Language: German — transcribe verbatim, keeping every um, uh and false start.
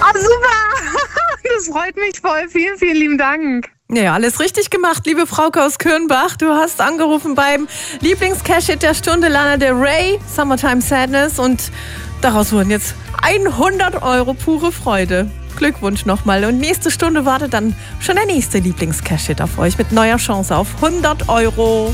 super. Das freut mich voll. Vielen, vielen lieben Dank. Ja, alles richtig gemacht, liebe Frauke aus Kürnbach. Du hast angerufen beim Lieblings-Cash-Hit der Stunde, Lana Del Rey, Summertime Sadness. Und daraus wurden jetzt hundert Euro pure Freude. Glückwunsch nochmal. Und nächste Stunde wartet dann schon der nächste Lieblings-Cash-Hit auf euch mit neuer Chance auf hundert Euro.